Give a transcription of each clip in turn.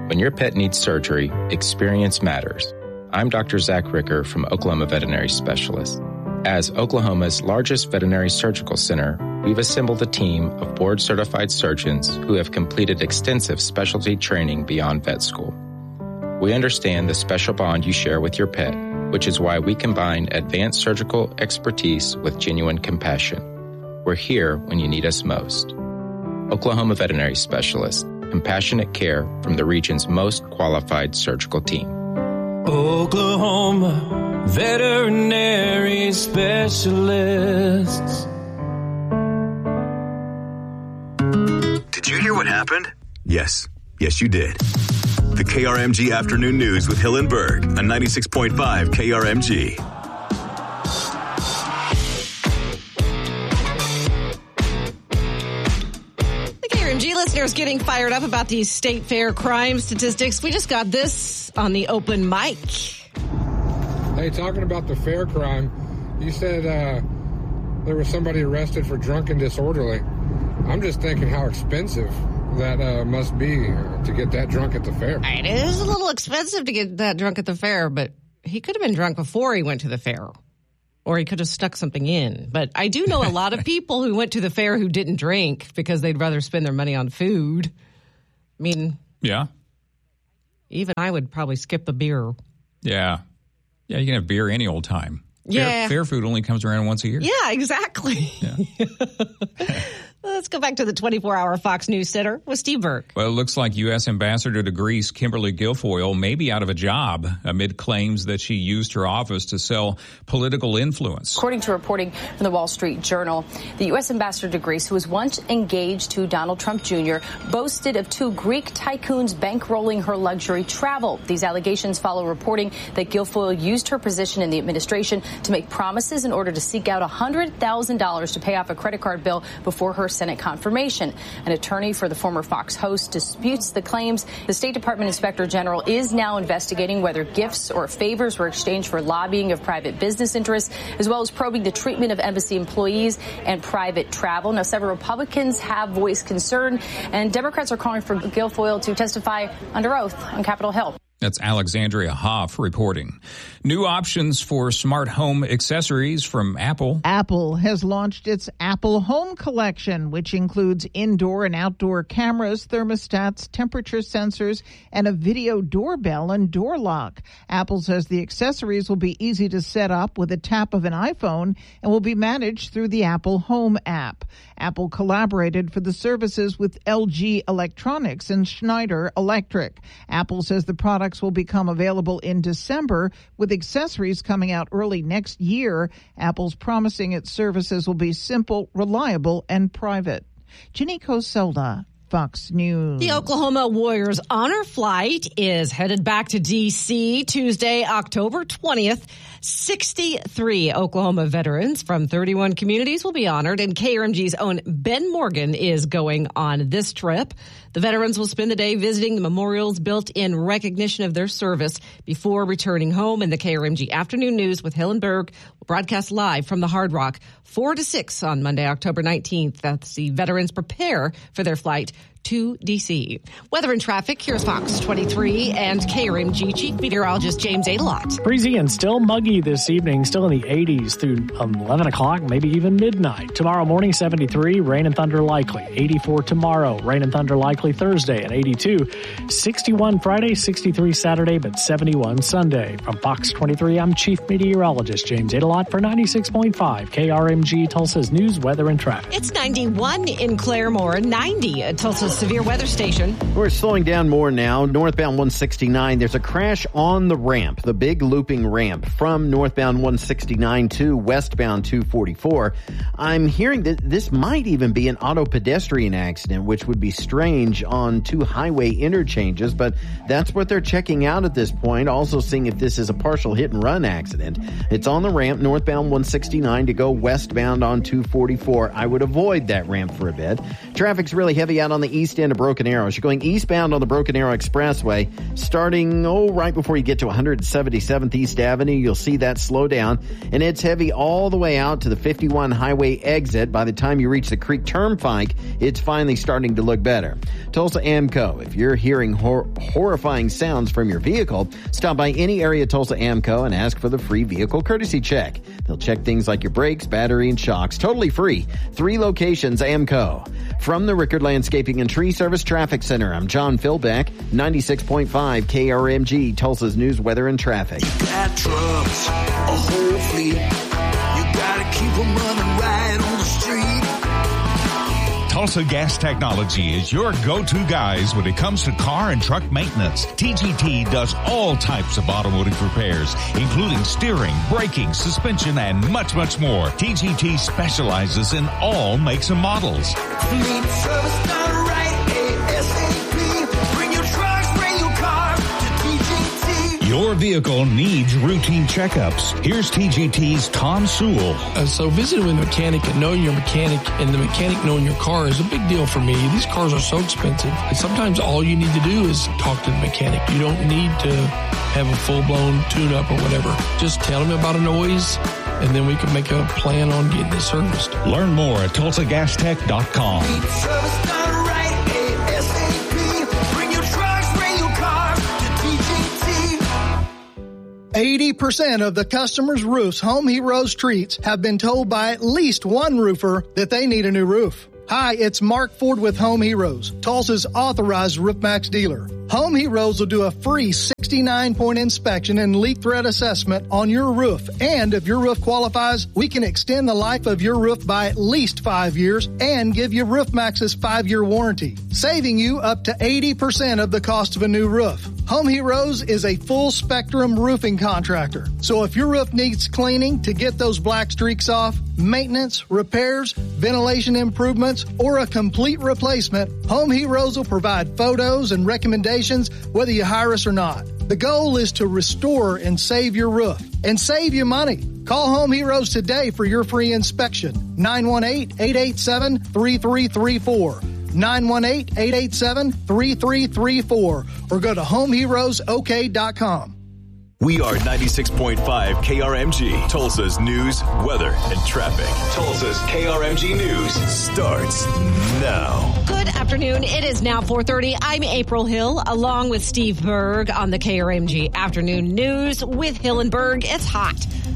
When your pet needs surgery, experience matters. I'm Dr. Zach Ricker from Oklahoma Veterinary Specialists. As Oklahoma's largest veterinary surgical center, we've assembled a team of board-certified surgeons who have completed extensive specialty training beyond vet school. We understand the special bond you share with your pet, which is why we combine advanced surgical expertise with genuine compassion. We're here when you need us most. Oklahoma Veterinary Specialists, compassionate care from the region's most qualified surgical team. Oklahoma Veterinary Specialists. Did you hear what happened? Yes, you did. The KRMG Afternoon News with Hill and Berg on 96.5 KRMG. Listeners getting fired up about these state fair crime statistics. We just got this on the open mic. Hey, talking about the fair crime, you said there was somebody arrested for drunk and disorderly. I'm just thinking how expensive that must be to get that drunk at the fair. It is a little expensive to get that drunk at the fair, but he could have been drunk before he went to the fair. Or he could have stuck something in. But I do know a lot of people who went to the fair who didn't drink because they'd rather spend their money on food. I mean, yeah. Even I would probably skip the beer. Yeah. Yeah, you can have beer any old time. Fair food only comes around once a year. Yeah, exactly. Yeah. Let's go back to the 24-hour Fox News Center with Steve Burke. Well, it looks like U.S. Ambassador to Greece Kimberly Guilfoyle may be out of a job amid claims that she used her office to sell political influence. According to reporting from the Wall Street Journal, the U.S. Ambassador to Greece, who was once engaged to Donald Trump Jr., boasted of two Greek tycoons bankrolling her luxury travel. These allegations follow reporting that Guilfoyle used her position in the administration to make promises in order to seek out $100,000 to pay off a credit card bill before her Senate confirmation. An attorney for the former Fox host disputes the claims. The State Department Inspector General is now investigating whether gifts or favors were exchanged for lobbying of private business interests, as well as probing the treatment of embassy employees and private travel. Now, several Republicans have voiced concern, and Democrats are calling for Guilfoyle to testify under oath on Capitol Hill. That's Alexandria Hoff reporting. New options for smart home accessories from Apple. Apple has launched its Apple Home Collection, which includes indoor and outdoor cameras, thermostats, temperature sensors, and a video doorbell and door lock. Apple says the accessories will be easy to set up with a tap of an iPhone and will be managed through the Apple Home app. Apple collaborated for the services with LG Electronics and Schneider Electric. Apple says the products will become available in December, with accessories coming out early next year. Apple's promising its services will be simple, reliable, and private. Ginny Coselda, Fox News. The Oklahoma Warriors Honor Flight is headed back to D.C. Tuesday, October 20th. 63 Oklahoma veterans from 31 communities will be honored, and KRMG's own Ben Morgan is going on this trip. The veterans will spend the day visiting the memorials built in recognition of their service before returning home. And the KRMG Afternoon News with Hillenberg will broadcast live from the Hard Rock 4 to 6 on Monday, October 19th. That's the veterans prepare for their flight to D.C. Weather and traffic, here's Fox 23 and KRMG Chief Meteorologist James Adelot. Breezy and still muggy this evening, still in the 80s through 11 o'clock, maybe even midnight. Tomorrow morning, 73, rain and thunder likely. 84 tomorrow, rain and thunder likely Thursday at 82. 61 Friday, 63 Saturday, but 71 Sunday. From Fox 23, I'm Chief Meteorologist James Adelot for 96.5 KRMG, Tulsa's news, weather, and traffic. It's 91 in Claremore, 90 at Tulsa's severe weather station. We're slowing down more now. Northbound 169, there's a crash on the ramp, the big looping ramp from northbound 169 to westbound 244. I'm hearing that this might even be an auto pedestrian accident, which would be strange on two highway interchanges, but that's what they're checking out at this point. Also seeing if this is a partial hit and run accident. It's on the ramp, northbound 169 to go westbound on 244. I would avoid that ramp for a bit. Traffic's really heavy out on the east end of Broken Arrow. As you're going eastbound on the Broken Arrow Expressway, starting, right before you get to 177th East Avenue, you'll see that slow down. And it's heavy all the way out to the 51 highway exit. By the time you reach the Creek Turnpike, it's finally starting to look better. Tulsa AMCO. If you're hearing horrifying sounds from your vehicle, stop by any area Tulsa AMCO and ask for the free vehicle courtesy check. They'll check things like your brakes, battery, and shocks. Totally free. 3 locations, AMCO. From the Rickard Landscaping and Tree Service Traffic Center, I'm John Philbeck, 96.5 KRMG, Tulsa's news, weather, and traffic. You got trucks, a whole fleet. You gotta keep them running right on the street. Tulsa Gas Technology is your go-to guys when it comes to car and truck maintenance. TGT does all types of automotive repairs, including steering, braking, suspension, and much, much more. TGT specializes in all makes and models. Fleet service done right, ASAP. Bring your trucks, bring your cars to TGT. Your vehicle needs routine checkups. Here's TGT's Tom Sewell. So visiting with a mechanic and knowing your mechanic and the mechanic knowing your car is a big deal for me. These cars are so expensive. And sometimes all you need to do is talk to the mechanic. You don't need to have a full-blown tune-up or whatever. Just tell them about a noise, and then we can make a plan on getting it serviced. Learn more at TulsaGasTech.com. Service done right, ASAP. Bring your trucks, bring your cars to TGT. 80% of the customers' roofs Home Heroes treats have been told by at least one roofer that they need a new roof. Hi, it's Mark Ford with Home Heroes, Tulsa's authorized RoofMax dealer. Home Heroes will do a free 69-point inspection and leak threat assessment on your roof. And if your roof qualifies, we can extend the life of your roof by at least 5 years and give you RoofMax's 5-year warranty, saving you up to 80% of the cost of a new roof. Home Heroes is a full-spectrum roofing contractor. So if your roof needs cleaning to get those black streaks off, maintenance, repairs, ventilation improvements, or a complete replacement, Home Heroes will provide photos and recommendations whether you hire us or not. The goal is to restore and save your roof and save you money. Call Home Heroes today for your free inspection. 918-887-3334. 918-887-3334. Or go to homeheroesok.com. We are 96.5 KRMG, Tulsa's news, weather, and traffic. Tulsa's KRMG News starts now. Good afternoon. It is now 4:30. I'm April Hill, along with Steve Berg on the KRMG Afternoon News with Hill and Berg. It's hot.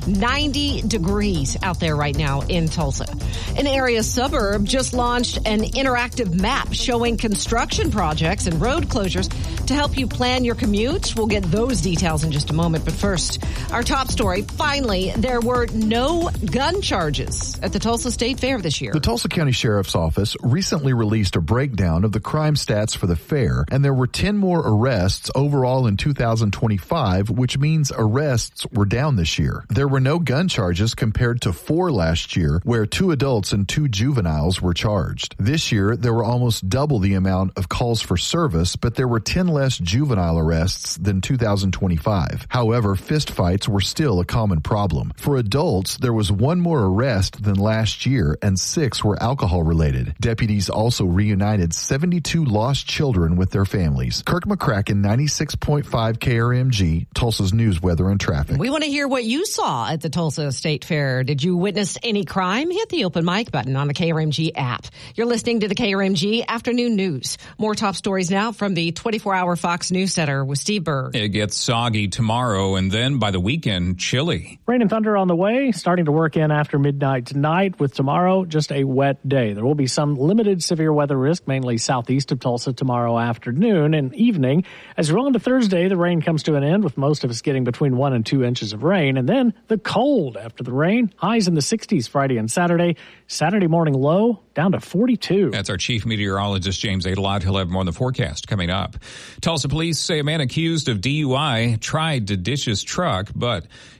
90 degrees out there right now in Tulsa. An area suburb just launched an interactive map showing construction projects and road closures to help you plan your commute. We'll get those details in just a moment. But first, our top story. Finally, there were no gun charges at the Tulsa State Fair this year. The Tulsa County Sheriff's Office recently released a breakdown of the crime stats for the fair, and there were 10 more arrests overall in 2025, which means arrests were down this year. There were no gun charges compared to 4 last year, where 2 adults and 2 juveniles were charged. This year, there were almost double the amount of calls for service, but there were 10 less juvenile arrests than 2025. However, fistfights were still a common problem. For adults, there was 1 more arrest than last year, and 6 were alcohol-related. Deputies also reunited 72 lost children with their families. Kirk McCracken, 96.5 KRMG, Tulsa's news, weather, and traffic. We want to hear what you saw at the Tulsa State Fair. Did you witness any crime? Hit the open mic button on the KRMG app. You're listening to the KRMG Afternoon News. More top stories now from the 24-hour Fox News Center with Steve Berg. It gets soggy tomorrow, and then by the weekend, chilly. Rain and thunder on the way, starting to work in after midnight tonight, with tomorrow just a wet day. There will be some limited severe weather risk, mainly southeast of Tulsa tomorrow afternoon and evening. As we roll into Thursday, the rain comes to an end, with most of us getting between 1 and 2 inches of rain. And then the cold after the rain. Highs in the 60s Friday and Saturday. Saturday morning low down to 42. That's our chief meteorologist, James Adelot. He'll have more on the forecast coming up. Tulsa police say a man accused of DUI tried to ditch his truck, but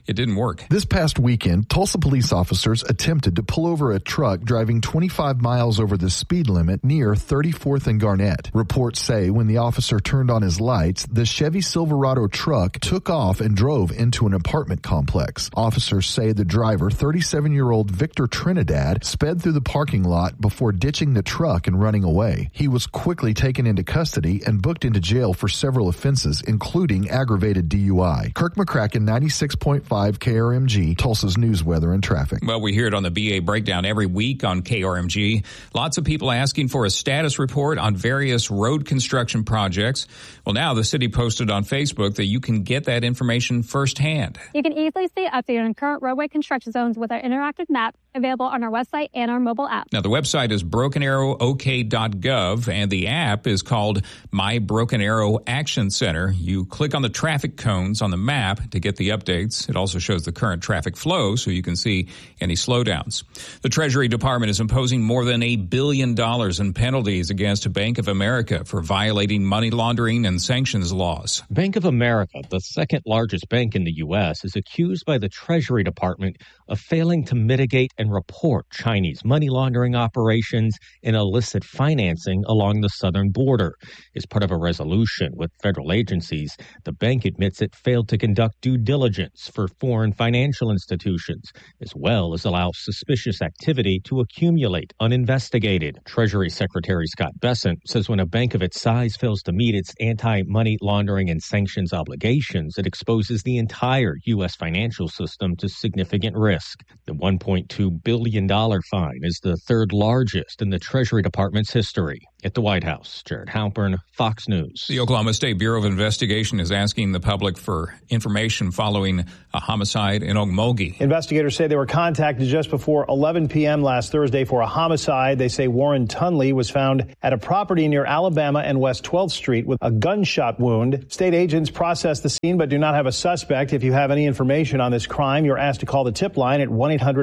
it didn't work. This past weekend, Tulsa police officers attempted to pull over a truck driving 25 miles over the speed limit near 34th and Garnett. Reports say when the officer turned on his lights, the Chevy Silverado truck took off and drove into an apartment complex. Officers say the driver, 37-year-old Victor Trinidad, sped through the parking lot before ditching the truck and running away. He was quickly taken into custody and booked into jail for several offenses, including aggravated DUI. Kirk McCracken, 96.5 KRMG, Tulsa's news, weather, and traffic. Well, we hear it on the BA Breakdown every week on KRMG. Lots of people asking for a status report on various road construction projects. Well, now the city posted on Facebook that you can get that information firsthand. You can easily stay updated on current roadway construction zones with our interactive map available on our website and our mobile app. Now, the website is brokenarrowok.gov, and the app is called My Broken Arrow Action Center. You click on the traffic cones on the map to get the updates. It also shows the current traffic flow so you can see any slowdowns. The Treasury Department is imposing more than $1 billion in penalties against Bank of America for violating money laundering and sanctions laws. Bank of America, the second largest bank in the U.S., is accused by the Treasury Department of failing to mitigate and report Chinese money laundering operations and illicit financing along the southern border. As part of a resolution with federal agencies, the bank admits it failed to conduct due diligence for foreign financial institutions, as well as allow suspicious activity to accumulate uninvestigated. Treasury Secretary Scott Bessent says when a bank of its size fails to meet its anti-money laundering and sanctions obligations, it exposes the entire U.S. financial system to significant risk. The $1.2 billion fine is the third largest in the Treasury Department's history. At the White House, Jared Halpern, Fox News. The Oklahoma State Bureau of Investigation is asking the public for information following a homicide in Okmulgee. Investigators say they were contacted just before 11 p.m. last Thursday for a homicide. They say Warren Tunley was found at a property near Alabama and West 12th Street with a gunshot wound. State agents processed the scene but do not have a suspect. If you have any information on this crime, you're asked to call the tip line at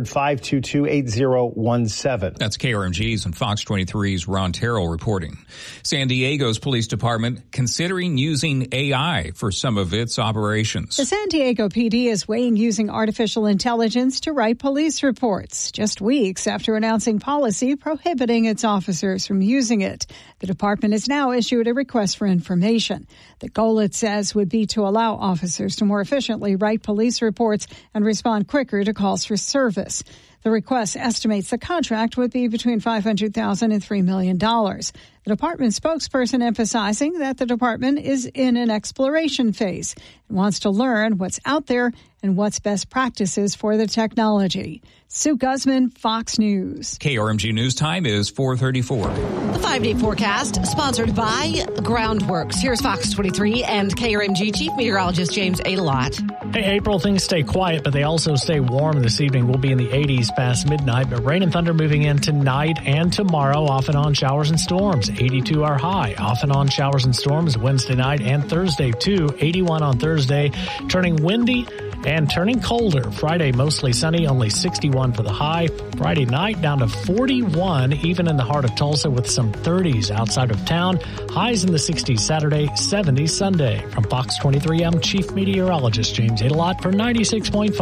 1-800-522-8017. That's KRMG's and Fox 23's Ron Terrell reporting. San Diego's police department considering using AI for some of its operations. The San Diego PD is weighing using artificial intelligence to write police reports, just weeks after announcing policy prohibiting its officers from using it. The department has now issued a request for information. The goal, it says, would be to allow officers to more efficiently write police reports and respond quicker to calls for service. The request estimates the contract would be between $500,000 and $3 million. The department spokesperson emphasizing that the department is in an exploration phase and wants to learn what's out there and what's best practices for the technology. Sue Guzman, Fox News. KRMG News Time is 4:34. The 5-day forecast sponsored by Groundworks. Here's Fox 23 and KRMG Chief Meteorologist James Adelot. Hey, April, things stay quiet, but they also stay warm this evening. We'll be in the 80s past midnight, but rain and thunder moving in tonight and tomorrow, off and on showers and storms. 82 our high, off and on showers and storms Wednesday night and Thursday too. 81 on Thursday, turning windy and turning colder. Friday, mostly sunny, only 61 for the high. Friday night, down to 41, even in the heart of Tulsa, with some 30s outside of town. Highs in the 60s Saturday, 70s Sunday. From Fox 23, I'm Chief Meteorologist James Adelot for 96.5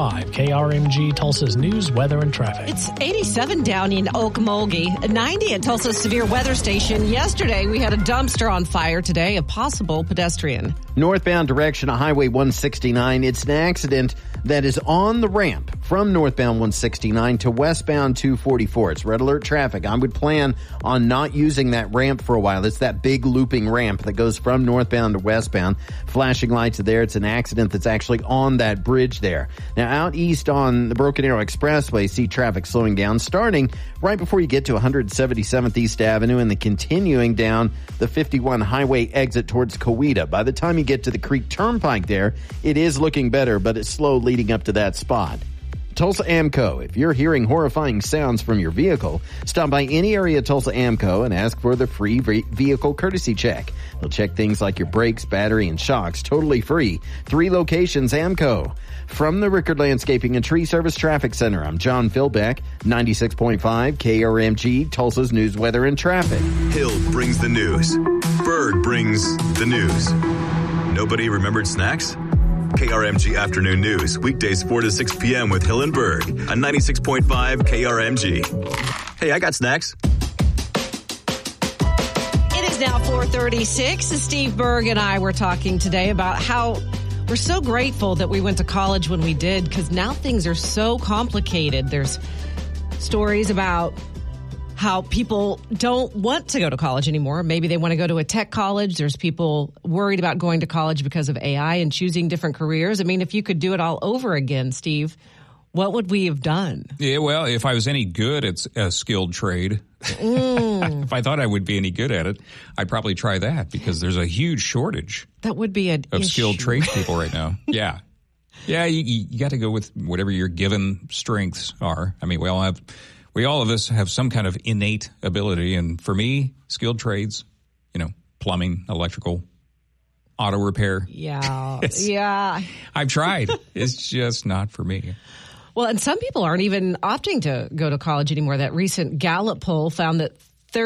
KRMG, Tulsa's news, weather, and traffic. It's 87 down in Okmulgee, 90 at Tulsa's Severe Weather Station. Yesterday, we had a dumpster on fire. Today, a possible pedestrian. Northbound direction of Highway 169. It's an accident that is on the ramp from northbound 169 to westbound 244. It's red alert traffic. I would plan on not using that ramp for a while. It's that big looping ramp that goes from northbound to westbound. Flashing lights are there. It's an accident that's actually on that bridge there. Now, out east on the Broken Arrow Expressway, see traffic slowing down starting right before you get to 177th East Avenue and then continuing down the 51 highway exit towards Coweta. By the time you get to the Creek Turnpike there, it is looking better, but it's slow leading up to that spot. Tulsa AMCO. If you're hearing horrifying sounds from your vehicle, stop by any area of Tulsa AMCO and ask for the free vehicle courtesy check. They'll check things like your brakes, battery, and shocks totally free. 3 locations, AMCO. From the Rickard Landscaping and Tree Service Traffic Center, I'm John Philbeck, 96.5 KRMG, Tulsa's news, weather, and traffic. Hill brings the news. Berg brings the news. Nobody remembered snacks? KRMG Afternoon News, weekdays 4 to 6 p.m. with Hill and Berg on 96.5 KRMG. Hey, I got snacks. It is now 4:36. Steve Berg and I were talking today about how we're so grateful that we went to college when we did, because now things are so complicated. There's stories about how people don't want to go to college anymore. Maybe they want to go to a tech college. There's people worried about going to college because of AI and choosing different careers. I mean, if you could do it all over again, Steve, what would we have done? Yeah, well, if I was any good at a skilled trade, if I thought I would be any good at it, I'd probably try that, because there's a huge shortage. That would be an of issue. Skilled tradespeople right now. Yeah. Yeah, you got to go with whatever your given strengths are. I mean, all of us have some kind of innate ability. And for me, skilled trades, plumbing, electrical, auto repair. Yeah. Yeah. I've tried. It's just not for me. Well, and some people aren't even opting to go to college anymore. That recent Gallup poll found that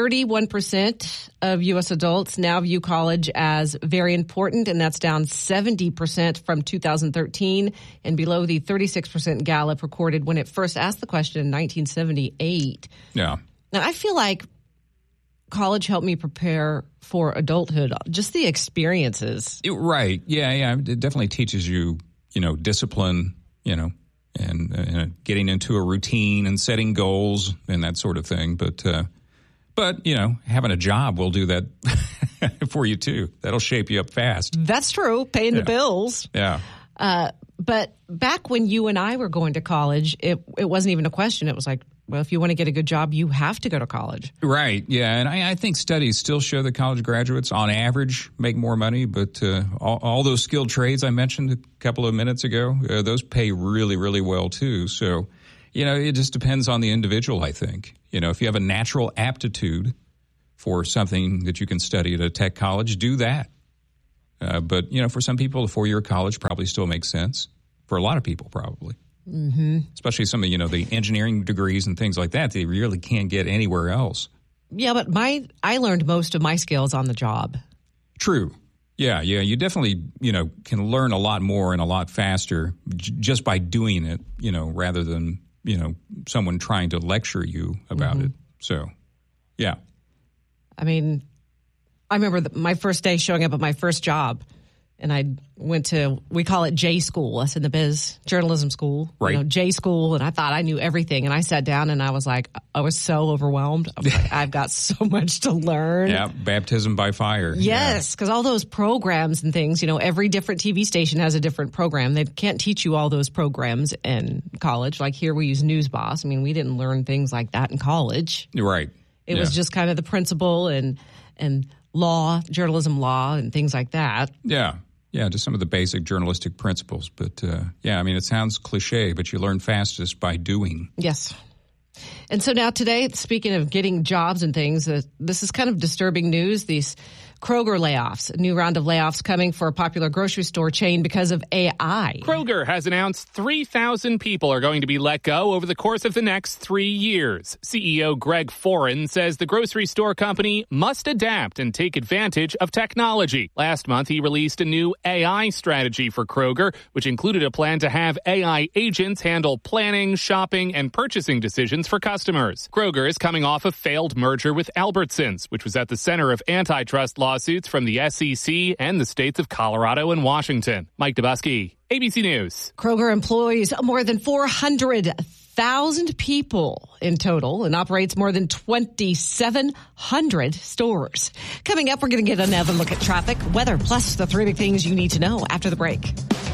31% of U.S. adults now view college as very important, and that's down 70% from 2013 and below the 36% Gallup recorded when it first asked the question in 1978. Yeah. Now, I feel like college helped me prepare for adulthood, just the experiences. Right. Yeah. It definitely teaches you, discipline, and getting into a routine and setting goals and that sort of thing. But having a job will do that for you, too. That'll shape you up fast. That's true. Paying the bills. Yeah. But back when you and I were going to college, it wasn't even a question. It was like, well, if you want to get a good job, you have to go to college. Right. Yeah. And I think studies still show that college graduates, on average, make more money. But all those skilled trades I mentioned a couple of minutes ago, those pay really, really well, too. So, it just depends on the individual, I think. If you have a natural aptitude for something that you can study at a tech college, do that. But, for some people, a 4-year college probably still makes sense. For a lot of people, probably. Mm-hmm. Especially some of, the engineering degrees and things like that, they really can't get anywhere else. Yeah, but I learned most of my skills on the job. True. Yeah. You definitely, can learn a lot more and a lot faster just by doing it, rather than, someone trying to lecture you about it. So, yeah. I mean, I remember my first day showing up at my first job. And I went to, we call it J School, us in the biz, journalism school, right. J School. And I thought I knew everything. And I sat down and I was so overwhelmed. I was like, I've got so much to learn. Yeah, baptism by fire. Yes, because all those programs and things, every different TV station has a different program. They can't teach you all those programs in college. Like here we use NewsBoss. I mean, we didn't learn things like that in college. Right. It was just kind of the principle and law, journalism law, and things like that. Yeah. Yeah, just some of the basic journalistic principles. But, it sounds cliche, but you learn fastest by doing. Yes. And so now today, speaking of getting jobs and things, this is kind of disturbing news. These Kroger layoffs, a new round of layoffs coming for a popular grocery store chain because of AI. Kroger has announced 3,000 people are going to be let go over the course of the next 3 years. CEO Greg Foran says the grocery store company must adapt and take advantage of technology. Last month, he released a new AI strategy for Kroger, which included a plan to have AI agents handle planning, shopping, and purchasing decisions for customers. Kroger is coming off a failed merger with Albertsons, which was at the center of antitrust lawsuits from the SEC and the states of Colorado and Washington. Mike Dubusky, ABC News. Kroger employs more than 400,000 people in total and operates more than 2,700 stores. Coming up, we're going to get another look at traffic, weather, plus the 3 big things you need to know after the break.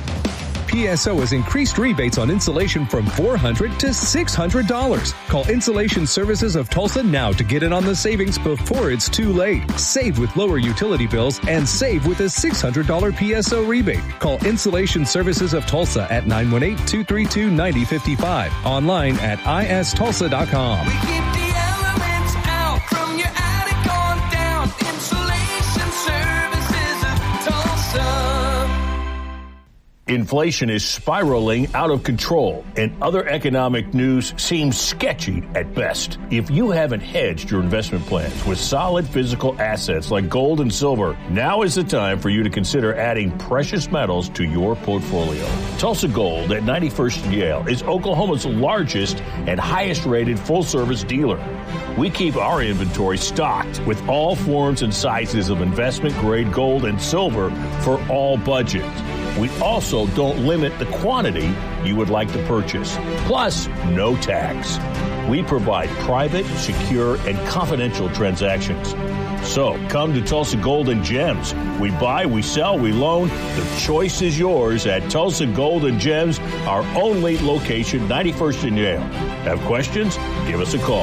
PSO has increased rebates on insulation from $400 to $600. Call Insulation Services of Tulsa now to get in on the savings before it's too late. Save with lower utility bills and save with a $600 PSO rebate. Call Insulation Services of Tulsa at 918-232-9055. Online at istulsa.com. We keep the elements out from your attic on down. Insulation Services of Tulsa. Inflation is spiraling out of control, and other economic news seems sketchy at best. If you haven't hedged your investment plans with solid physical assets like gold and silver, now is the time for you to consider adding precious metals to your portfolio. Tulsa Gold at 91st and Yale is Oklahoma's largest and highest-rated full-service dealer. We keep our inventory stocked with all forms and sizes of investment-grade gold and silver for all budgets. We also don't limit the quantity you would like to purchase. Plus, no tax. We provide private, secure, and confidential transactions. So, come to Tulsa Gold and Gems. We buy, we sell, we loan. The choice is yours at Tulsa Gold and Gems, our only location, 91st and Yale. Have questions? Give us a call,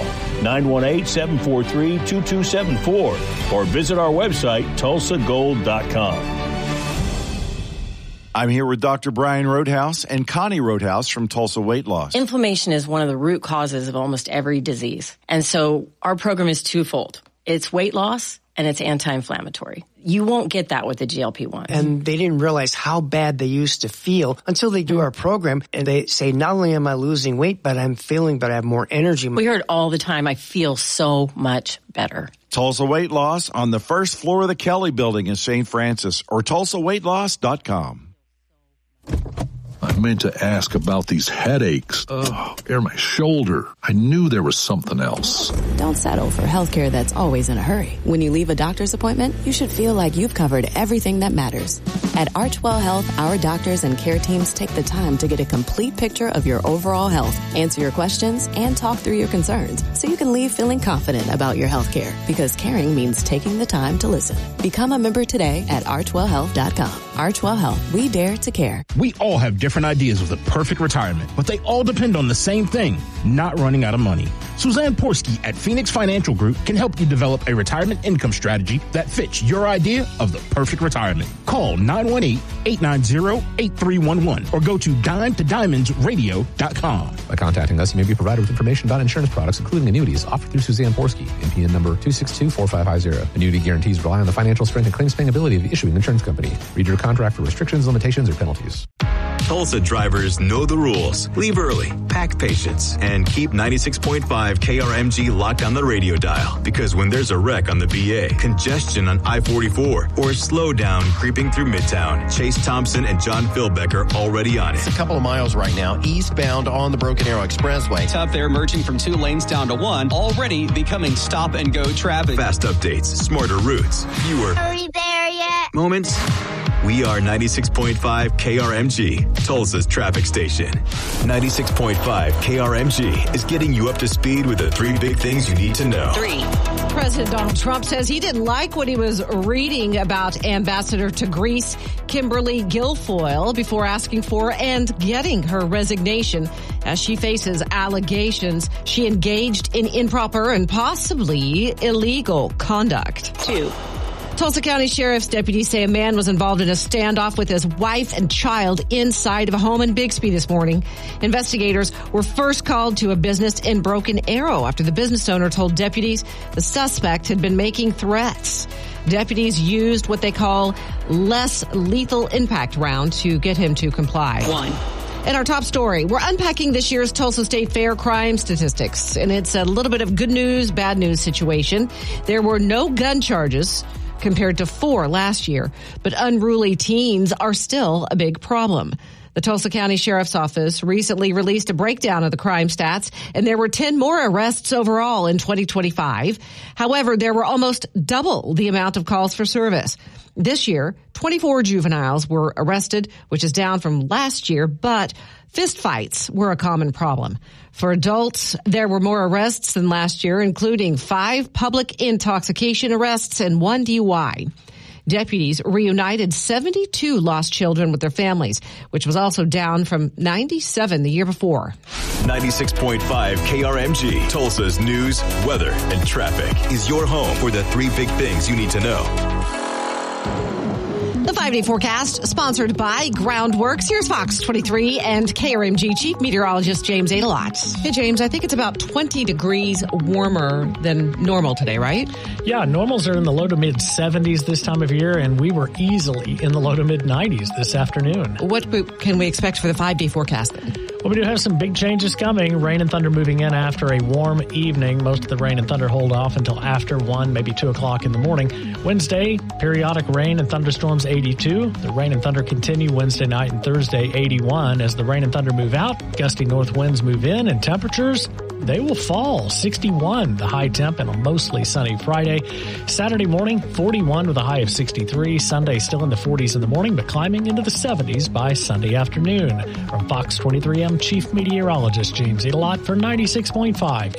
918-743-2274, or visit our website, tulsagold.com. I'm here with Dr. Brian Roadhouse and Connie Roadhouse from Tulsa Weight Loss. Inflammation is one of the root causes of almost every disease. And so our program is twofold. It's weight loss and it's anti-inflammatory. You won't get that with the GLP-1. And they didn't realize how bad they used to feel until they do our program and they say, not only am I losing weight, but I'm feeling better. I have more energy. We heard all the time, I feel so much better. Tulsa Weight Loss on the first floor of the Kelly Building in St. Francis or TulsaWeightLoss.com. I meant to ask about these headaches. My shoulder. I knew there was something else. Don't settle for healthcare that's always in a hurry. When you leave a doctor's appointment, you should feel like you've covered everything that matters. At Archwell Health, our doctors and care teams take the time to get a complete picture of your overall health, answer your questions, and talk through your concerns so you can leave feeling confident about your healthcare. Because caring means taking the time to listen. Become a member today at archwellhealth.com. Archwell Health, we dare to care. We all have different ideas of the perfect retirement, but they all depend on the same thing, not running out of money. Suzanne Porsky at Phoenix Financial Group can help you develop a retirement income strategy that fits your idea of the perfect retirement. Call 918-890-8311 or go to dimetodiamondsradio.com. By contacting us, you may be provided with information about insurance products, including annuities, offered through Suzanne Porsky, NPN number 2624550. Annuity guarantees rely on the financial strength and claims-paying ability of the issuing insurance company. Read your contract for restrictions, limitations, or penalties. Tulsa drivers know the rules. Leave early, pack patience, and keep 96.5 KRMG locked on the radio dial. Because when there's a wreck on the BA, congestion on I-44, or slowdown creeping through Midtown, Chase Thompson and John Philbeck are already on it. It's a couple of miles right now, eastbound on the Broken Arrow Expressway. Tough there, merging from 2 lanes down to 1, already becoming stop-and-go traffic. Fast updates, smarter routes, fewer Are we there yet? moments. We are 96.5 KRMG, Tulsa's traffic station. 96.5 KRMG is getting you up to speed with the 3 big things you need to know. 3. President Donald Trump says he didn't like what he was reading about Ambassador to Greece, Kimberly Guilfoyle, before asking for and getting her resignation as she faces allegations she engaged in improper and possibly illegal conduct. 2. Tulsa County Sheriff's deputies say a man was involved in a standoff with his wife and child inside of a home in Bixby this morning. Investigators were first called to a business in Broken Arrow after the business owner told deputies the suspect had been making threats. Deputies used what they call less lethal impact round to get him to comply. 1. In our top story, we're unpacking this year's Tulsa State Fair crime statistics, and it's a little bit of good news, bad news situation. There were no gun charges compared to 4 last year, but unruly teens are still a big problem. The Tulsa County Sheriff's Office recently released a breakdown of the crime stats, and there were 10 more arrests overall in 2025. However, there were almost double the amount of calls for service. This year, 24 juveniles were arrested, which is down from last year, but fistfights were a common problem. For adults, there were more arrests than last year, including 5 public intoxication arrests and 1 DUI. Deputies reunited 72 lost children with their families, which was also down from 97 the year before. 96.5 KRMG, Tulsa's news, weather, and traffic is your home for the 3 big things you need to know. The 5-day forecast sponsored by Groundworks. Here's Fox 23 and KRMG Chief Meteorologist James Adelot. Hey, James, I think it's about 20 degrees warmer than normal today, right? Yeah, normals are in the low to mid 70s this time of year, and we were easily in the low to mid 90s this afternoon. What can we expect for the 5-day forecast then? Well, we do have some big changes coming. Rain and thunder moving in after a warm evening. Most of the rain and thunder hold off until after 1, maybe 2 o'clock in the morning. Wednesday, periodic rain and thunderstorms 82. The rain and thunder continue Wednesday night and Thursday 81. As the rain and thunder move out, gusty north winds move in, and temperatures, they will fall. 61, the high temp, and a mostly sunny Friday. Saturday morning, 41 with a high of 63. Sunday still in the 40s in the morning, but climbing into the 70s by Sunday afternoon. From Fox 23, I'm Chief Meteorologist James Adelot for 96.5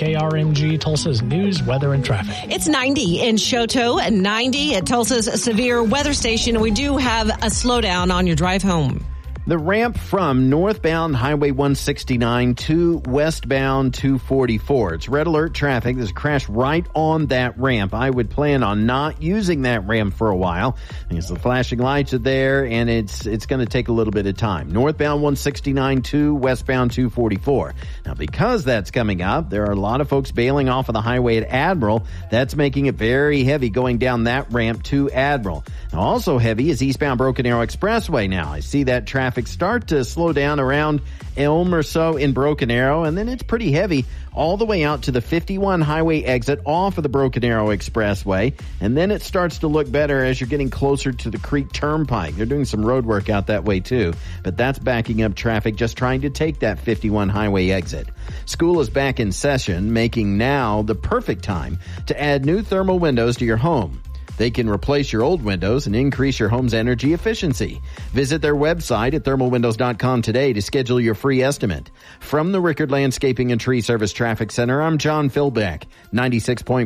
KRMG, Tulsa's news, weather, and traffic. It's 90 in Choteau and 90 at Tulsa's severe weather station. We do have a slowdown on your drive home. The ramp from northbound Highway 169 to westbound 244. It's red alert traffic. There's a crash right on that ramp. I would plan on not using that ramp for a while because the flashing lights are there and it's going to take a little bit of time. Northbound 169 to westbound 244. Now, because that's coming up, there are a lot of folks bailing off of the highway at Admiral. That's making it very heavy going down that ramp to Admiral. Now, also heavy is eastbound Broken Arrow Expressway now. I see that traffic start to slow down around Elm or so in Broken Arrow, and then it's pretty heavy all the way out to the 51 highway exit off of the Broken Arrow Expressway, and then it starts to look better as you're getting closer to the Creek Turnpike. They're doing some road work out that way too, but that's backing up traffic just trying to take that 51 highway exit. School is back in session, making now the perfect time to add new thermal windows to your home. They can replace your old windows and increase your home's energy efficiency. Visit their website at thermalwindows.com today to schedule your free estimate. From the Rickard Landscaping and Tree Service Traffic Center, I'm John Philbeck, 96.5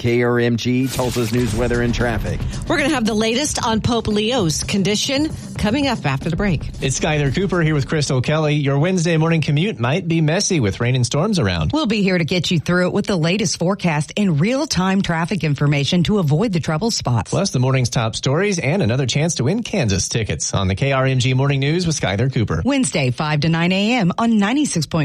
KRMG, Tulsa's news, weather, and traffic. We're going to have the latest on Pope Leo's condition coming up after the break. It's Skyler Cooper here with Crystal Kelly. Your Wednesday morning commute might be messy with rain and storms around. We'll be here to get you through it with the latest forecast and real-time traffic information to avoid the trouble spots. Plus the morning's top stories and another chance to win Kansas tickets on the KRMG Morning News with Skyler Cooper. Wednesday, 5 to 9 a.m. on 96.5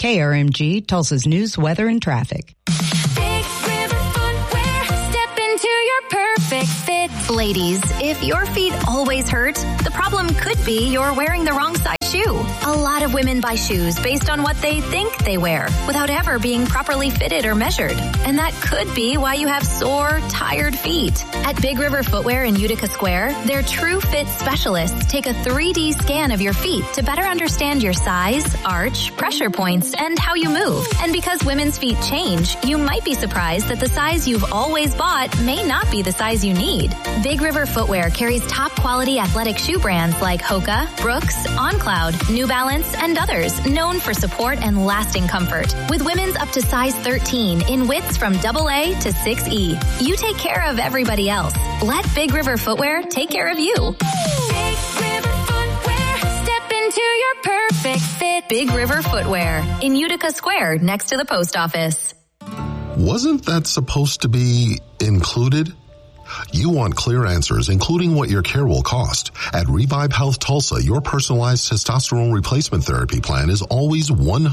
KRMG, Tulsa's news, weather, and traffic. Big River Footwear, step into your perfect fit. Ladies, if your feet always hurt, the problem could be you're wearing the wrong size shoe. A lot of women buy shoes based on what they think they wear without ever being properly fitted or measured. And that could be why you have sore, tired feet. At Big River Footwear in Utica Square, their True Fit specialists take a 3D scan of your feet to better understand your size, arch, pressure points, and how you move. And because women's feet change, you might be surprised that the size you've always bought may not be the size you need. Big River Footwear carries top quality athletic shoe brands like Hoka, Brooks, OnCloud, New Balance, and others known for support and lasting comfort. With women's up to size 13 in widths from AA to 6E. You take care of everybody else. Let Big River Footwear take care of you. Big River Footwear, step into your perfect fit. Big River Footwear in Utica Square next to the post office. Wasn't that supposed to be included? You want clear answers, including what your care will cost. At Revive Health Tulsa, your personalized testosterone replacement therapy plan is always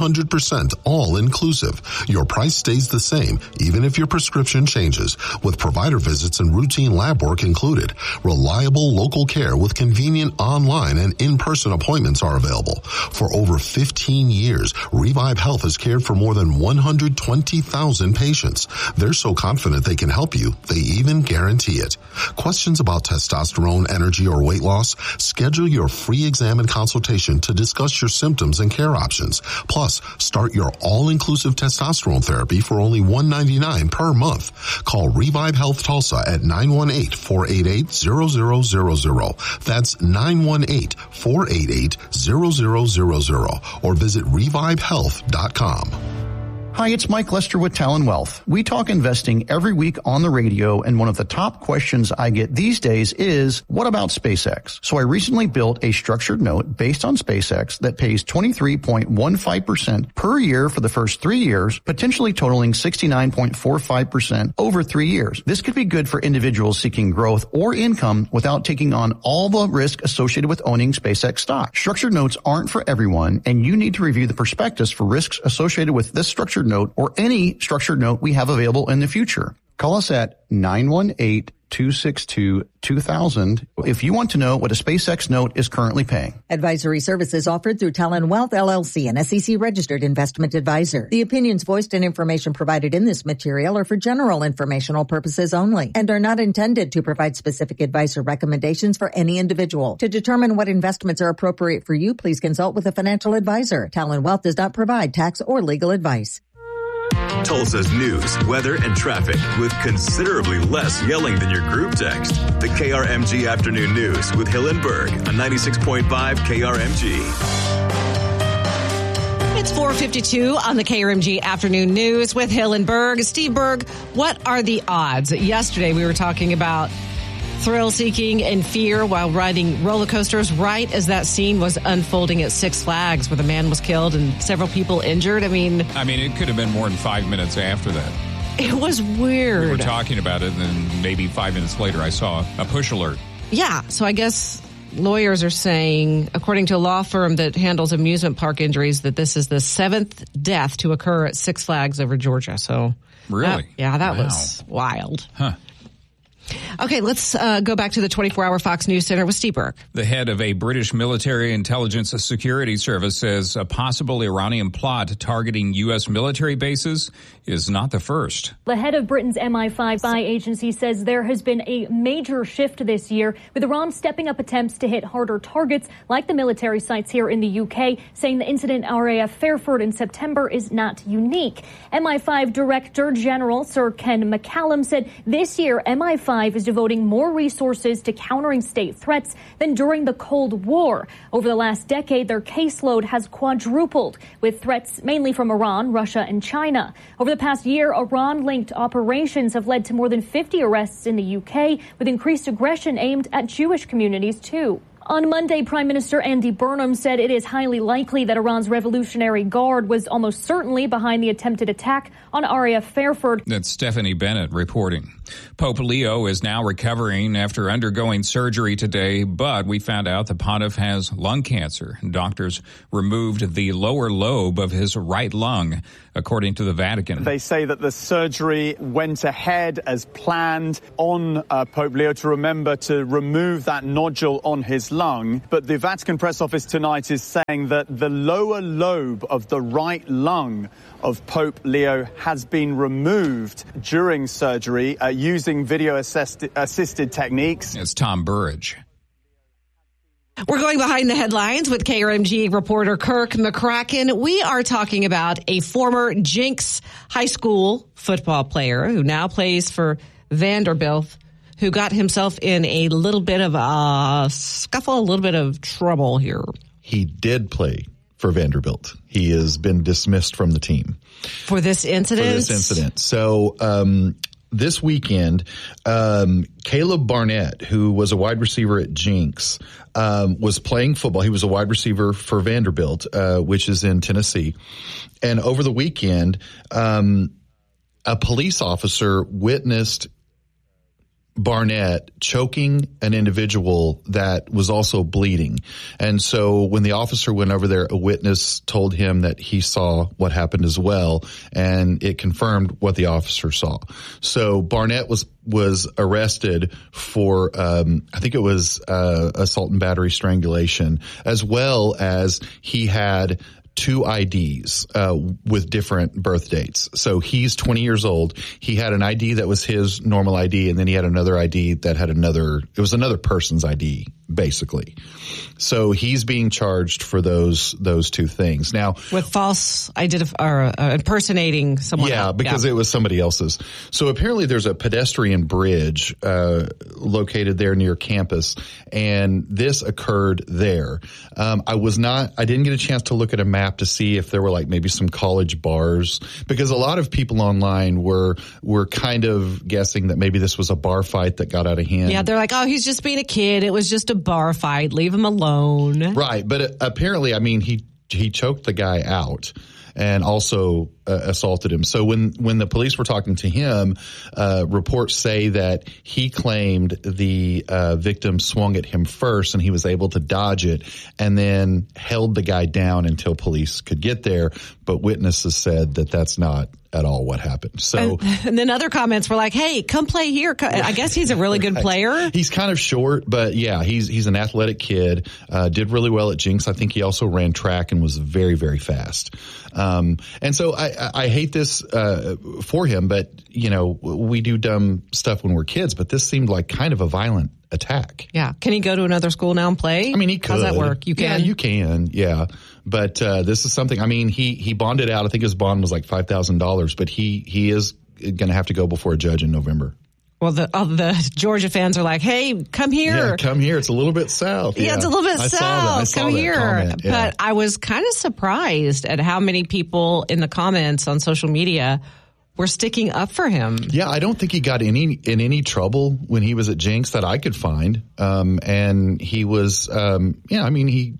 100% all-inclusive. Your price stays the same, even if your prescription changes, with provider visits and routine lab work included. Reliable local care with convenient online and in-person appointments are available. For over 15 years, Revive Health has cared for more than 120,000 patients. They're so confident they can help you, they even guarantee it. Questions about testosterone, energy, or weight loss? Schedule your free exam and consultation to discuss your symptoms and care options. Plus, start your all-inclusive testosterone therapy for only $199 per month. Call Revive Health Tulsa at 918-488-0000. That's 918-488-0000. Or visit revivehealth.com. Hi, it's Mike Lester with Talon Wealth. We talk investing every week on the radio, and one of the top questions I get these days is, what about SpaceX? So I recently built a structured note based on SpaceX that pays 23.15% per year for the first 3 years, potentially totaling 69.45% over 3 years. This could be good for individuals seeking growth or income without taking on all the risk associated with owning SpaceX stock. Structured notes aren't for everyone, and you need to review the prospectus for risks associated with this structured note or any structured note we have available in the future. Call us at 918-262-2000 if you want to know what a SpaceX note is currently paying. Advisory services offered through Talon Wealth, LLC, an SEC-registered investment advisor. The opinions voiced and information provided in this material are for general informational purposes only and are not intended to provide specific advice or recommendations for any individual. To determine what investments are appropriate for you, please consult with a financial advisor. Talon Wealth does not provide tax or legal advice. Tulsa's news, weather, and traffic with considerably less yelling than your group text. The KRMG Afternoon News with Hill and Berg on 96.5 KRMG. It's 4:52 on the KRMG Afternoon News with Hill and Berg. Steve Berg, what are the odds? Yesterday we were talking about thrill-seeking and fear while riding roller coasters right as that scene was unfolding at Six Flags where the man was killed and several people injured. I mean, it could have been more than 5 minutes after that. It was weird. We were talking about it, and then maybe 5 minutes later I saw a push alert. Yeah, so I guess lawyers are saying, according to a law firm that handles amusement park injuries, that this is the 7th death to occur at Six Flags over Georgia. So really? That was wild. Huh. Okay, let's go back to the 24-hour Fox News Center with Steve Burke. The head of a British military intelligence security service says a possible Iranian plot targeting U.S. military bases is not the first. The head of Britain's MI5 spy agency says there has been a major shift this year, with Iran stepping up attempts to hit harder targets like the military sites here in the UK, saying the incident at RAF Fairford in September is not unique. MI5 Director General Sir Ken McCallum said this year MI5 is devoting more resources to countering state threats than during the Cold War. Over the last decade, their caseload has quadrupled, with threats mainly from Iran, Russia, and China. Over the past year, Iran-linked operations have led to more than 50 arrests in the UK, with increased aggression aimed at Jewish communities, too. On Monday, Prime Minister Andy Burnham said it is highly likely that Iran's Revolutionary Guard was almost certainly behind the attempted attack on RAF Fairford. That's Stephanie Bennett reporting. Pope Leo is now recovering after undergoing surgery today, but we found out the pontiff has lung cancer. Doctors removed the lower lobe of his right lung, according to the Vatican. They say that the surgery went ahead as planned on Pope Leo to remove that nodule on his lung. But the Vatican press office tonight is saying that the lower lobe of the right lung of Pope Leo has been removed during surgery using video-assisted techniques. It's Tom Burridge. We're going behind the headlines with KRMG reporter Kirk McCracken. We are talking about a former Jenks High School football player who now plays for Vanderbilt, who got himself in a little bit of a scuffle, a little bit of trouble here. He did play for Vanderbilt. He has been dismissed from the team. For this incident? So, this weekend, Caleb Barnett, who was a wide receiver at Jenks, was playing football. He was a wide receiver for Vanderbilt, which is in Tennessee. And over the weekend, a police officer witnessed Barnett choking an individual that was also bleeding. And so when the officer went over there, a witness told him that he saw what happened as well, and it confirmed what the officer saw. So Barnett was arrested for, I think it was assault and battery strangulation, as well as he had 2 IDs with different birth dates. So he's 20 years old. He had an ID that was his normal ID, and then he had another ID that had another person's ID basically. So he's being charged for those two things. Now, with false impersonating someone. Yeah, because it was somebody else's. So apparently there's a pedestrian bridge located there near campus, and this occurred there. I didn't get a chance to look at a map to see if there were like maybe some college bars, because a lot of people online were kind of guessing that maybe this was a bar fight that got out of hand. Yeah, they're like, oh, he's just being a kid. It was just a bar fight. Leave him alone. Right, but apparently, I mean, he choked the guy out and also assaulted him. So when the police were talking to him, reports say that he claimed the victim swung at him first and he was able to dodge it and then held the guy down until police could get there. But witnesses said that that's not at all what happened. So, and then other comments were like, hey, come play here. I guess he's a really good player. He's kind of short, but yeah, he's an athletic kid, did really well at Jinx. I think he also ran track and was very, very fast. And so I hate this for him, but you know, we do dumb stuff when we're kids, but this seemed like kind of a violent attack. Yeah. Can he go to another school now and play? I mean, he could. How's that work? You can? Yeah, you can. Yeah. But this is something, I mean, he bonded out. I think his bond was like $5,000, but he is going to have to go before a judge in November. Well, the Georgia fans are like, hey, come here. Yeah, come here. It's a little bit south. Yeah, it's a little bit south. Come here. Comment, yeah. But I was kind of surprised at how many people in the comments on social media were sticking up for him. Yeah, I don't think he got in any trouble when he was at Jinx that I could find. And he was, I mean, he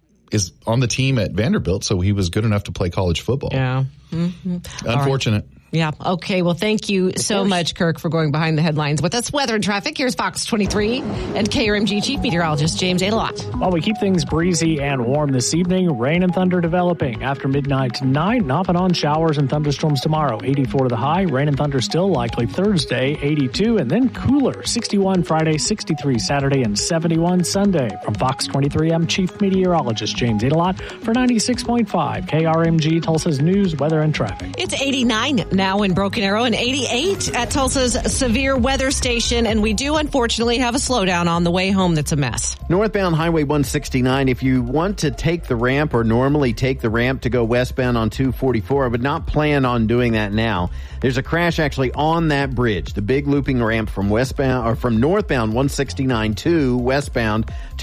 is on the team at Vanderbilt, so he was good enough to play college football. Yeah. Mm-hmm. Unfortunate. Yeah. Okay. Well, thank you so much, Kirk, for going behind the headlines with us. Weather and traffic. Here's Fox 23 and KRMG Chief Meteorologist James Adelot. While we keep things breezy and warm this evening, rain and thunder developing after midnight tonight. Off and on showers and thunderstorms tomorrow. 84 to the high. Rain and thunder still likely Thursday, 82, and then cooler. 61 Friday, 63 Saturday, and 71 Sunday. From Fox 23, I'm Chief Meteorologist James Adelot for 96.5 KRMG, Tulsa's news, weather, and traffic. It's 89 now in Broken Arrow and 88 at Tulsa's severe weather station. And we do unfortunately have a slowdown on the way home that's a mess. Northbound Highway 169, if you want to take the ramp or normally take the ramp to go westbound on 244, I would not plan on doing that now. There's a crash actually on that bridge, the big looping ramp from northbound 169 to westbound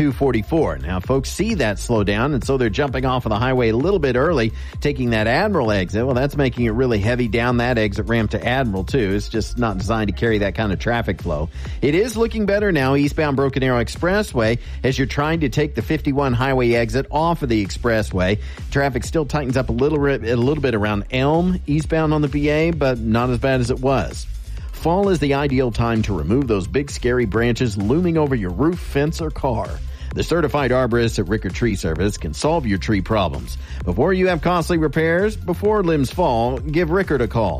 244. Now, folks see that slow down, and so they're jumping off of the highway a little bit early, taking that Admiral exit. Well, that's making it really heavy down that exit ramp to Admiral, too. It's just not designed to carry that kind of traffic flow. It is looking better now, eastbound Broken Arrow Expressway, as you're trying to take the 51 highway exit off of the expressway. Traffic still tightens up a little bit around Elm, eastbound on the BA, but not as bad as it was. Fall is the ideal time to remove those big scary branches looming over your roof, fence, or car. The certified arborist at Rickard Tree Service can solve your tree problems. Before you have costly repairs, before limbs fall, give Rickard a call,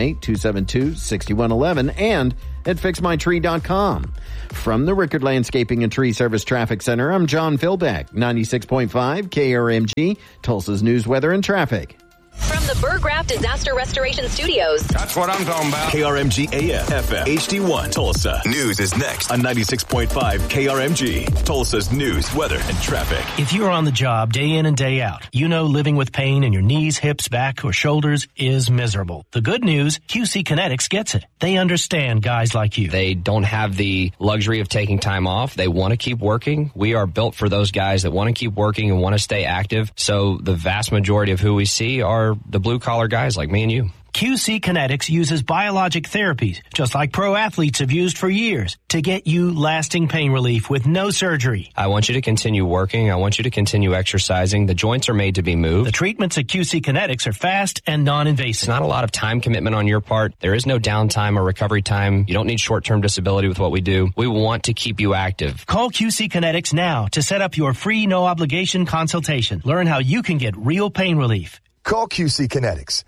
918-272-6111, and at fixmytree.com. From the Rickard Landscaping and Tree Service Traffic Center, I'm John Philbeck, 96.5 KRMG, Tulsa's news, weather, and traffic. From the Burgraff Disaster Restoration Studios. That's what I'm talking about. KRMG AM, FM, HD1, Tulsa. News is next on 96.5 KRMG. Tulsa's news, weather, and traffic. If you're on the job day in and day out, you know living with pain in your knees, hips, back, or shoulders is miserable. The good news, QC Kinetics gets it. They understand guys like you. They don't have the luxury of taking time off. They want to keep working. We are built for those guys that want to keep working and want to stay active. So the vast majority of who we see are the blue-collar guys like me and you. QC Kinetics uses biologic therapies, just like pro athletes have used for years, to get you lasting pain relief with no surgery. I want you to continue working. I want you to continue exercising. The joints are made to be moved. The treatments at QC Kinetics are fast and non-invasive. It's not a lot of time commitment on your part. There is no downtime or recovery time. You don't need short-term disability with what we do. We want to keep you active. Call QC Kinetics now to set up your free no-obligation consultation. Learn how you can get real pain relief. Call QC Kinetics,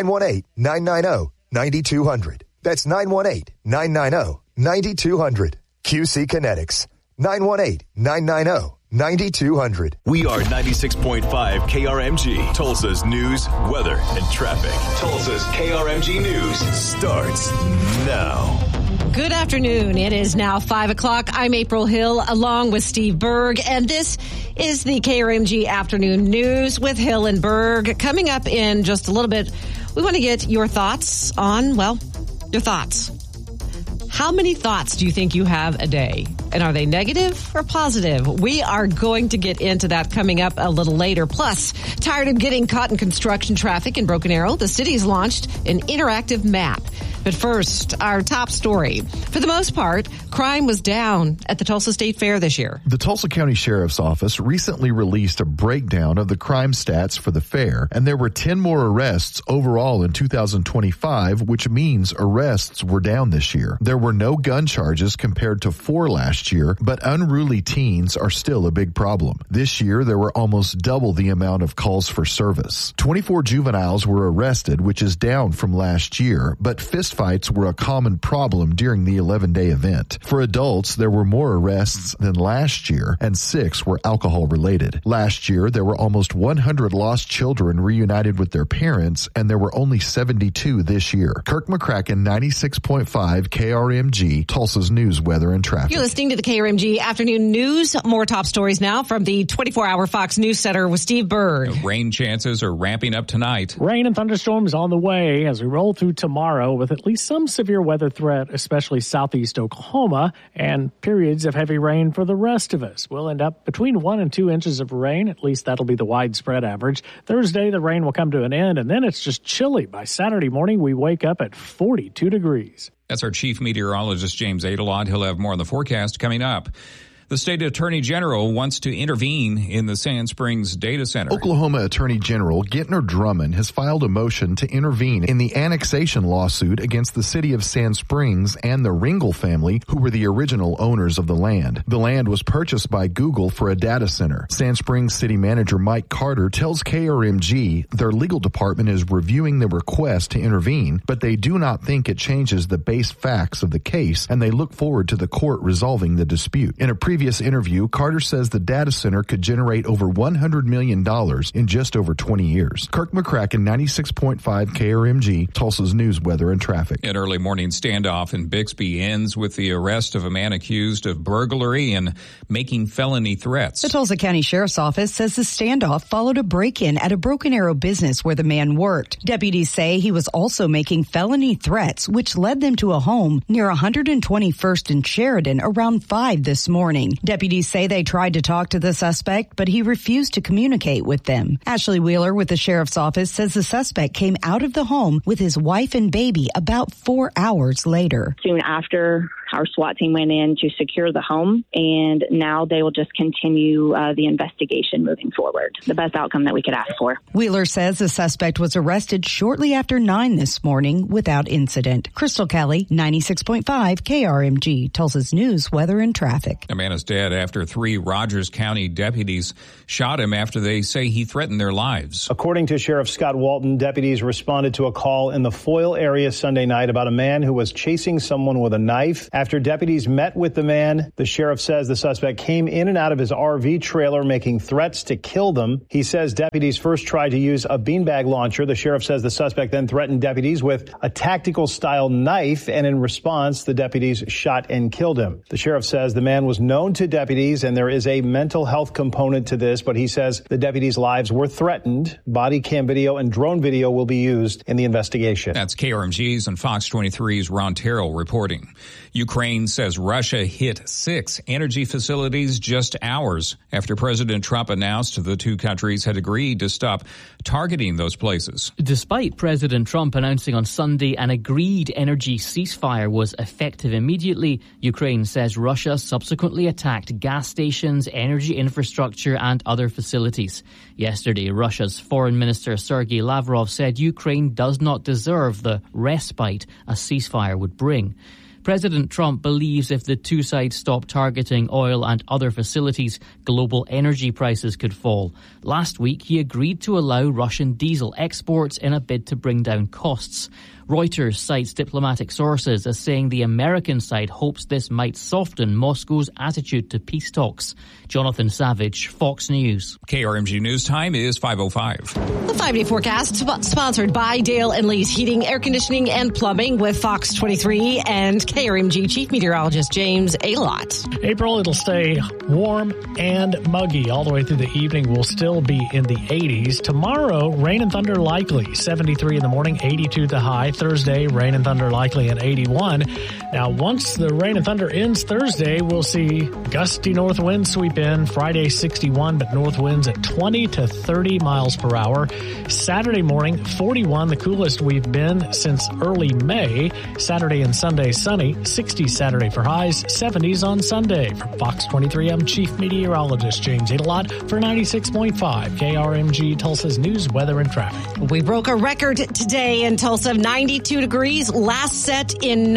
918-990-9200. That's 918-990-9200. QC Kinetics, 918-990-9200. We are 96.5 KRMG, Tulsa's news, weather, and traffic. Tulsa's KRMG News starts now. Good afternoon. It is now 5 o'clock. I'm April Hill along with Steve Berg, and this is the KRMG Afternoon News with Hill and Berg. Coming up in just a little bit, we want to get your thoughts on, well, your thoughts. How many thoughts do you think you have a day? And are they negative or positive? We are going to get into that coming up a little later. Plus, tired of getting caught in construction traffic in Broken Arrow? The city's launched an interactive map. But first, our top story. For the most part, crime was down at the Tulsa State Fair this year. The Tulsa County Sheriff's Office recently released a breakdown of the crime stats for the fair, and there were 10 more arrests overall in 2025, which means arrests were down this year. There were no gun charges compared to 4 last year, but unruly teens are still a big problem. This year, there were almost double the amount of calls for service. 24 juveniles were arrested, which is down from last year, but fistfights were a common problem during the 11-day event. For adults, there were more arrests than last year, and 6 were alcohol-related. Last year, there were almost 100 lost children reunited with their parents, and there were only 72 this year. Kirk McCracken, 96.5 KRMG, Tulsa's news, weather, and traffic. You're listening to the KRMG Afternoon News. More top stories now from the 24-hour Fox News Center with Steve Berg. Rain chances are ramping up tonight. Rain and thunderstorms on the way as we roll through tomorrow with at least some severe weather threat, especially southeast Oklahoma, and periods of heavy rain for the rest of us. We'll end up between 1 and 2 inches of rain. At least that'll be the widespread average. Thursday, the rain will come to an end, and then it's just chilly. By Saturday morning, we wake up at 42 degrees. That's our chief meteorologist, James Adelot. He'll have more on the forecast coming up. The state attorney general wants to intervene in the Sand Springs data center. Oklahoma Attorney General Gentner Drummond has filed a motion to intervene in the annexation lawsuit against the city of Sand Springs and the Ringel family, who were the original owners of the land. The land was purchased by Google for a data center. Sand Springs city manager Mike Carter tells KRMG their legal department is reviewing the request to intervene, but they do not think it changes the base facts of the case, and they look forward to the court resolving the dispute. In a previous interview, Carter says the data center could generate over $100 million in just over 20 years. Kirk McCracken, 96.5 KRMG, Tulsa's news, weather, and traffic. An early morning standoff in Bixby ends with the arrest of a man accused of burglary and making felony threats. The Tulsa County Sheriff's Office says the standoff followed a break-in at a Broken Arrow business where the man worked. Deputies say he was also making felony threats, which led them to a home near 121st and Sheridan around 5 this morning. Deputies say they tried to talk to the suspect, but he refused to communicate with them. Ashley Wheeler with the Sheriff's Office says the suspect came out of the home with his wife and baby about 4 hours later. Soon after, our SWAT team went in to secure the home, and now they will just continue the investigation moving forward. The best outcome that we could ask for. Wheeler says the suspect was arrested shortly after 9 this morning without incident. Crystal Kelly, 96.5 KRMG, Tulsa's news, weather, and traffic. A man is dead after 3 Rogers County deputies shot him after they say he threatened their lives. According to Sheriff Scott Walton, deputies responded to a call in the Foyle area Sunday night about a man who was chasing someone with a knife. After deputies met with the man, the sheriff says the suspect came in and out of his RV trailer making threats to kill them. He says deputies first tried to use a beanbag launcher. The sheriff says the suspect then threatened deputies with a tactical style knife, and in response, the deputies shot and killed him. The sheriff says the man was known to deputies and there is a mental health component to this, but he says the deputies' lives were threatened. Body cam video and drone video will be used in the investigation. That's KRMG's and Fox 23's Ron Terrell reporting. Ukraine says Russia hit 6 energy facilities just hours after President Trump announced the two countries had agreed to stop targeting those places. Despite President Trump announcing on Sunday an agreed energy ceasefire was effective immediately, Ukraine says Russia subsequently attacked gas stations, energy infrastructure and other facilities. Yesterday, Russia's Foreign Minister Sergei Lavrov said Ukraine does not deserve the respite a ceasefire would bring. President Trump believes if the two sides stop targeting oil and other facilities, global energy prices could fall. Last week, he agreed to allow Russian diesel exports in a bid to bring down costs. Reuters cites diplomatic sources as saying the American side hopes this might soften Moscow's attitude to peace talks. Jonathan Savage, Fox News. KRMG News Time is 5:05. The 5-day forecast sponsored by Dale and Lee's Heating, Air Conditioning, and Plumbing with Fox 23 and KRMG Chief Meteorologist James Alott. April, it'll stay warm and muggy all the way through the evening. We'll still be in the 80s. Tomorrow, rain and thunder likely. 73 in the morning, 82 the high. Thursday, rain and thunder likely at 81. Now, once the rain and thunder ends Thursday, we'll see gusty north winds sweep in. Friday, 61, but north winds at 20 to 30 miles per hour. Saturday morning, 41, the coolest we've been since early May. Saturday and Sunday, sunny. 60 Saturday for highs, 70s on Sunday. From Fox 23, I'm Chief Meteorologist James Alott for 96.5 KRMG Tulsa's news, weather, and traffic. We broke a record today in Tulsa of 92 degrees, last set in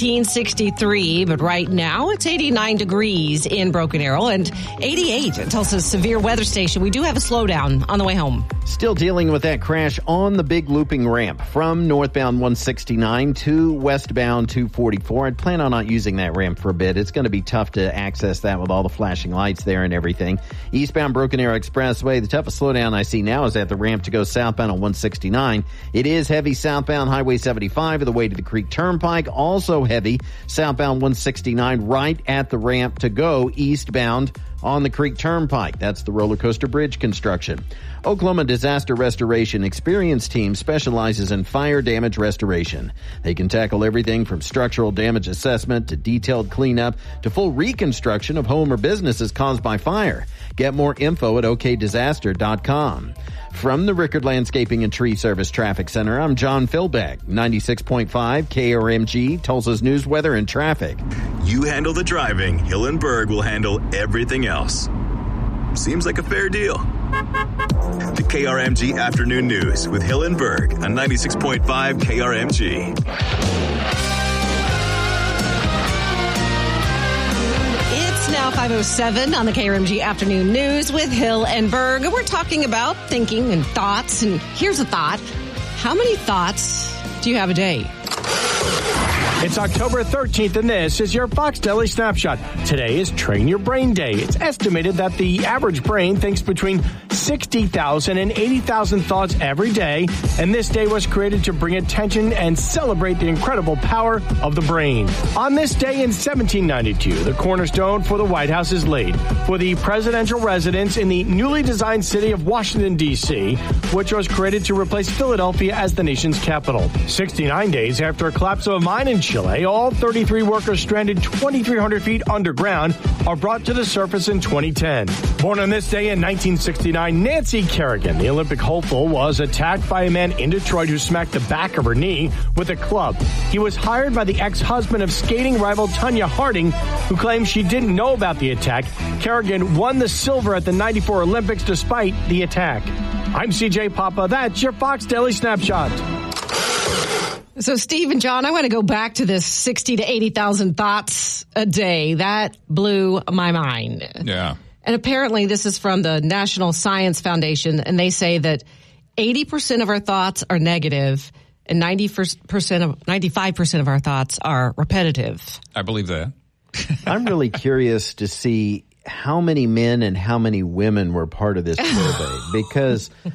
1963. But right now, it's 89 degrees in Broken Arrow and 88 at Tulsa's severe weather station. We do have a slowdown on the way home. Still dealing with that crash on the big looping ramp from northbound 169 to westbound 244. I'd plan on not using that ramp for a bit. It's going to be tough to access that with all the flashing lights there and everything. Eastbound Broken Arrow Expressway, the toughest slowdown I see now is at the ramp to go southbound on 169. It is heavy southbound Highway 75 of the way to the Creek Turnpike. Also heavy southbound 169 right at the ramp to go eastbound on the Creek Turnpike. That's the roller coaster bridge construction. Oklahoma Disaster Restoration Experience Team specializes in fire damage restoration. They can tackle everything from structural damage assessment to detailed cleanup to full reconstruction of home or businesses caused by fire. Get more info at okdisaster.com. From the Rickard Landscaping and Tree Service Traffic Center, I'm John Philbeck, 96.5 KRMG, Tulsa's news, weather, and traffic. You handle the driving, Hill and Berg will handle everything else. Seems like a fair deal. The KRMG Afternoon News with Hill and Berg on 96.5 KRMG. It's now 5:07 on the KRMG Afternoon News with Hill and Berg. We're talking about thinking and thoughts. And here's a thought. How many thoughts do you have a day? It's October 13th, and this is your Fox Daily Snapshot. Today is Train Your Brain Day. It's estimated that the average brain thinks between 60,000 and 80,000 thoughts every day, and this day was created to bring attention and celebrate the incredible power of the brain. On this day in 1792, the cornerstone for the White House is laid for the presidential residence in the newly designed city of Washington, D.C., which was created to replace Philadelphia as the nation's capital. 69 days after a collapse of a mine in Chile, all 33 workers stranded 2,300 feet underground are brought to the surface in 2010. Born on this day in 1969, Nancy Kerrigan, the Olympic hopeful, was attacked by a man in Detroit who smacked the back of her knee with a club. He was hired by the ex-husband of skating rival Tonya Harding, who claimed she didn't know about the attack. Kerrigan won the silver at the 94 Olympics despite the attack. I'm CJ Papa. That's your Fox Daily Snapshot. So, Steve and John, I want to go back to this 60 to 80,000 thoughts a day. That blew my mind. Yeah. And apparently this is from the National Science Foundation, and they say that 80% of our thoughts are negative and 95% of our thoughts are repetitive. I believe that. I'm really curious to see how many men and how many women were part of this survey, because